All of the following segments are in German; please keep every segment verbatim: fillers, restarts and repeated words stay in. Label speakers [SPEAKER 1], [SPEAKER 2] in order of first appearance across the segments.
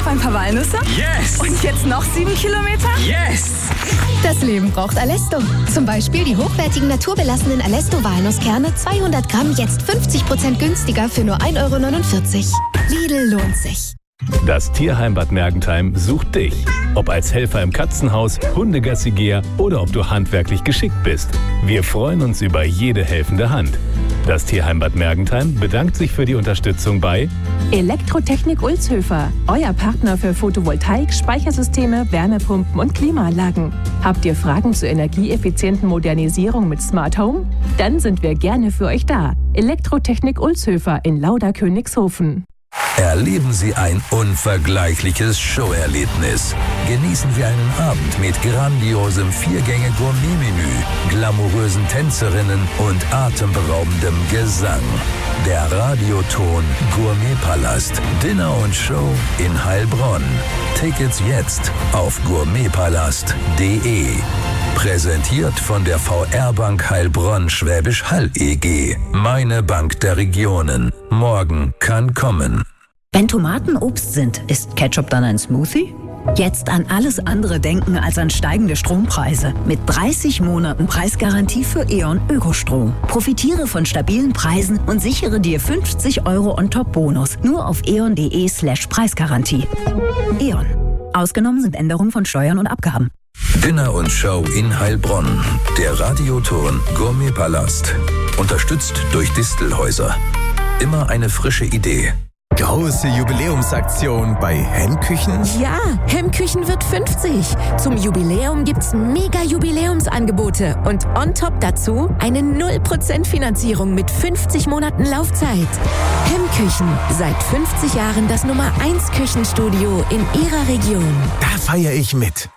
[SPEAKER 1] ein paar Walnüsse?
[SPEAKER 2] Yes!
[SPEAKER 1] Und jetzt noch sieben Kilometer?
[SPEAKER 2] Yes!
[SPEAKER 3] Das Leben braucht Alesto. Zum Beispiel die hochwertigen naturbelassenen Alesto-Walnusskerne zweihundert Gramm jetzt fünfzig Prozent günstiger für nur ein Euro neunundvierzig. Lidl lohnt sich.
[SPEAKER 4] Das Tierheim Bad Mergentheim sucht dich. Ob als Helfer im Katzenhaus, Hundegassigeher oder ob du handwerklich geschickt bist. Wir freuen uns über jede helfende Hand. Das Tierheim Bad Mergentheim bedankt sich für die Unterstützung bei
[SPEAKER 5] Elektrotechnik Ulzhöfer, euer Partner für Photovoltaik, Speichersysteme, Wärmepumpen und Klimaanlagen. Habt ihr Fragen zur energieeffizienten Modernisierung mit Smart Home? Dann sind wir gerne für euch da. Elektrotechnik Ulzhöfer in Lauda-Königshofen.
[SPEAKER 6] Erleben Sie ein unvergleichliches Showerlebnis. Genießen Sie einen Abend mit grandiosem Viergänge-Gourmet-Menü, glamourösen Tänzerinnen und atemberaubendem Gesang. Der Radioton Gourmetpalast. Dinner und Show in Heilbronn. Tickets jetzt auf gourmetpalast punkt de. Präsentiert von der V R-Bank Heilbronn Schwäbisch Hall E G. Meine Bank der Regionen. Morgen kann kommen.
[SPEAKER 7] Wenn Tomaten Obst sind, ist Ketchup dann ein Smoothie? Jetzt an alles andere denken als an steigende Strompreise. Mit dreißig Monaten Preisgarantie für E.ON Ökostrom. Profitiere von stabilen Preisen und sichere dir fünfzig Euro On-Top-Bonus. Nur auf eon.de slash Preisgarantie. E.ON. Ausgenommen sind Änderungen von Steuern und Abgaben.
[SPEAKER 6] Dinner und Show in Heilbronn. Der Radioton Gourmetpalast. Unterstützt durch Distelhäuser. Immer eine frische Idee.
[SPEAKER 8] Große Jubiläumsaktion bei Hemmküchen?
[SPEAKER 9] Ja, Hemmküchen wird fünfzig. Zum Jubiläum gibt's mega Jubiläumsangebote und on top dazu eine null Prozent Finanzierung mit fünfzig Monaten Laufzeit. Hemmküchen, seit fünfzig Jahren das Nummer eins Küchenstudio in Ihrer Region.
[SPEAKER 8] Da feiere ich mit.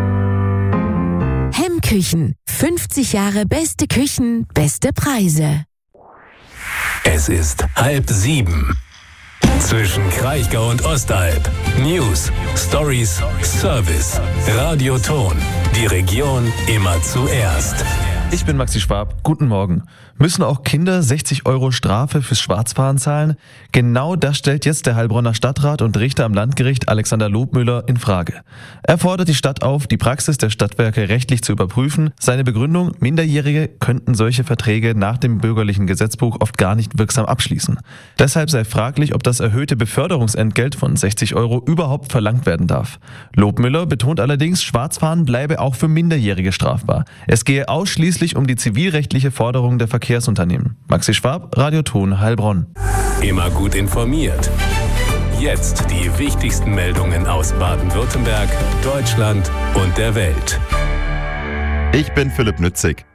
[SPEAKER 9] Hemmküchen, fünfzig Jahre beste Küchen, beste Preise.
[SPEAKER 4] Es ist halb sieben. Zwischen Kraichgau und Ostalb. News, Stories, Service. Radioton. Die Region immer zuerst.
[SPEAKER 10] Ich bin Maxi Schwab. Guten Morgen. Müssen auch Kinder sechzig Euro Strafe fürs Schwarzfahren zahlen? Genau das stellt jetzt der Heilbronner Stadtrat und Richter am Landgericht Alexander Lobmüller in Frage. Er fordert die Stadt auf, die Praxis der Stadtwerke rechtlich zu überprüfen. Seine Begründung: Minderjährige könnten solche Verträge nach dem bürgerlichen Gesetzbuch oft gar nicht wirksam abschließen. Deshalb sei fraglich, ob das erhöhte Beförderungsentgelt von sechzig Euro überhaupt verlangt werden darf. Lobmüller betont allerdings, Schwarzfahren bleibe auch für Minderjährige strafbar. Es gehe ausschließlich um die zivilrechtliche Forderung der Verkehrsunternehmen. Maxi Schwab, Radioton Heilbronn.
[SPEAKER 4] Immer gut informiert. Jetzt die wichtigsten Meldungen aus Baden-Württemberg, Deutschland und der Welt.
[SPEAKER 11] Ich bin Philipp Nützig.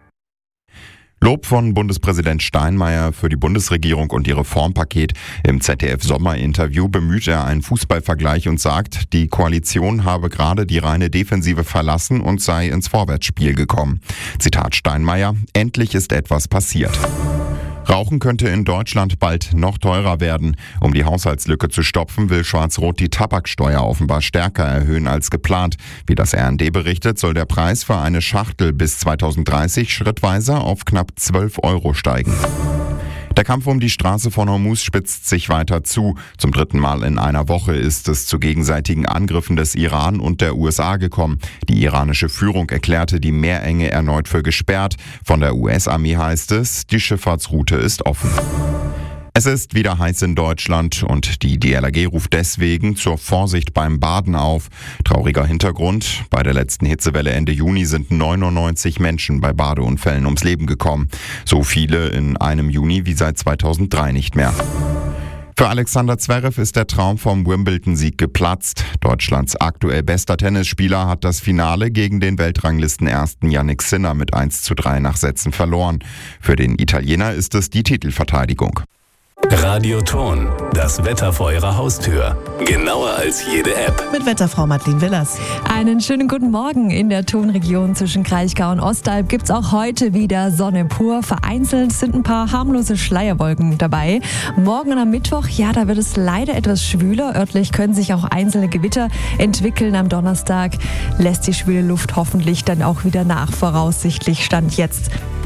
[SPEAKER 11] Lob von Bundespräsident Steinmeier für die Bundesregierung und ihr Reformpaket. Im Z D F-Sommerinterview bemüht er einen Fußballvergleich und sagt, die Koalition habe gerade die reine Defensive verlassen und sei ins Vorwärtsspiel gekommen. Zitat Steinmeier: Endlich ist etwas passiert. Rauchen könnte in Deutschland bald noch teurer werden. Um die Haushaltslücke zu stopfen, will Schwarz-Rot die Tabaksteuer offenbar stärker erhöhen als geplant. Wie das R N D berichtet, soll der Preis für eine Schachtel bis zweitausenddreißig schrittweise auf knapp zwölf Euro steigen. Der Kampf um die Straße von Hormuz spitzt sich weiter zu. Zum dritten Mal in einer Woche ist es zu gegenseitigen Angriffen des Iran und der U S A gekommen. Die iranische Führung erklärte die Meerenge erneut für gesperrt. Von der U S-Armee heißt es, die Schifffahrtsroute ist offen. Es ist wieder heiß in Deutschland und die D L R G ruft deswegen zur Vorsicht beim Baden auf. Trauriger Hintergrund: Bei der letzten Hitzewelle Ende Juni sind neunundneunzig Menschen bei Badeunfällen ums Leben gekommen. So viele in einem Juni wie seit zweitausenddrei nicht mehr. Für Alexander Zverev ist der Traum vom Wimbledon-Sieg geplatzt. Deutschlands aktuell bester Tennisspieler hat das Finale gegen den Weltranglistenersten Jannik Sinner mit eins zu drei nach Sätzen verloren. Für den Italiener ist es die Titelverteidigung.
[SPEAKER 4] Radioton, das Wetter vor Ihrer Haustür. Genauer als jede App.
[SPEAKER 12] Mit Wetterfrau Madeleine Willers.
[SPEAKER 13] Einen schönen guten Morgen. In der Tonregion zwischen Kraichgau und Ostalb gibt es auch heute wieder Sonne pur. Vereinzelt sind ein paar harmlose Schleierwolken dabei. Morgen und am Mittwoch, ja, da wird es leider etwas schwüler. Örtlich können sich auch einzelne Gewitter entwickeln. Am Donnerstag lässt die schwüle Luft hoffentlich dann auch wieder nach. Voraussichtlich Stand jetzt.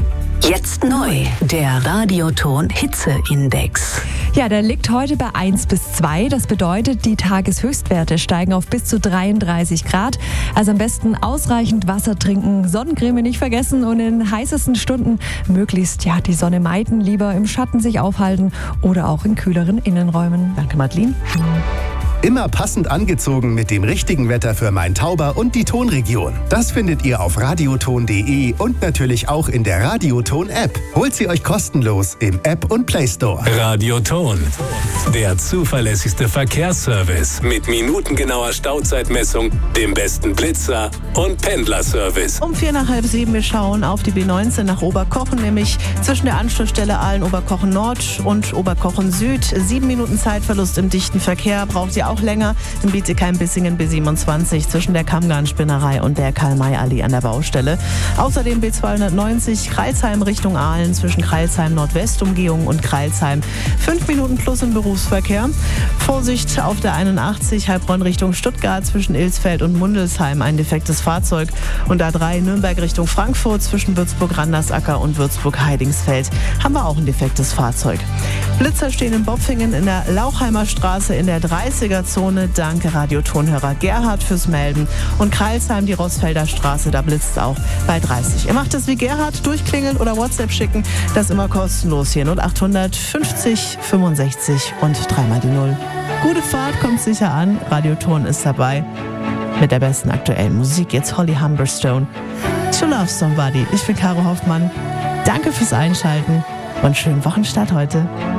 [SPEAKER 2] Jetzt neu, der Radioton Hitzeindex.
[SPEAKER 13] Ja, der liegt heute bei eins bis zwei. Das bedeutet, die Tageshöchstwerte steigen auf bis zu dreiunddreißig Grad. Also am besten ausreichend Wasser trinken, Sonnencreme nicht vergessen und in heißesten Stunden möglichst ja, die Sonne meiden, lieber im Schatten sich aufhalten oder auch in kühleren Innenräumen.
[SPEAKER 12] Danke, Madeline. Immer passend angezogen mit dem richtigen Wetter für Main-Tauber und die Tonregion. Das findet ihr auf radioton punkt de und natürlich auch in der Radioton-App. Holt sie euch kostenlos im App und Play Store.
[SPEAKER 4] Radioton, der zuverlässigste Verkehrsservice mit minutengenauer Stauzeitmessung, dem besten Blitzer und Pendlerservice.
[SPEAKER 14] Um vier nach halb sieben, wir schauen auf die B neunzehn nach Oberkochen, nämlich zwischen der Anschlussstelle Aalen-Oberkochen Nord und Oberkochen Süd. Sieben Minuten Zeitverlust im dichten Verkehr, braucht ihr auch länger. In Bietigheim-Bissingen B siebenundzwanzig zwischen der Kammgarn-Spinnerei und der Karl-May-Allee an der Baustelle. Außerdem B zweihundertneunzig Kreilsheim Richtung Aalen zwischen Kreilsheim-Nordwest-Umgehung und Kreilsheim. Fünf Minuten plus im Berufsverkehr. Vorsicht auf der einundachtzig Heilbronn Richtung Stuttgart zwischen Ilsfeld und Mundelsheim ein defektes Fahrzeug. Und A drei Nürnberg Richtung Frankfurt zwischen Würzburg-Randersacker und Würzburg-Heidingsfeld haben wir auch ein defektes Fahrzeug. Blitzer stehen in Bopfingen in der Lauchheimer Straße in der dreißiger-Zone. Danke Radiotonhörer Gerhard fürs Melden. Und Kreilsheim, die Rossfelder Straße, da blitzt auch bei dreißig. Ihr macht es wie Gerhard, durchklingeln oder WhatsApp schicken. Das ist immer kostenlos hier. null achthundert fünfzig fünfundsechzig und dreimal die Null. Gute Fahrt, kommt sicher an. Radioton ist dabei. Mit der besten aktuellen Musik. Jetzt Holly Humberstone. To Love Somebody. Ich bin Caro Hoffmann. Danke fürs Einschalten und schönen Wochenstart heute.